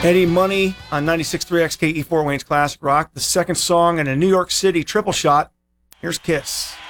Eddie Money on 96.3 XKE4 Wayne's Classic Rock. The second song in a New York City triple shot. Here's Kiss.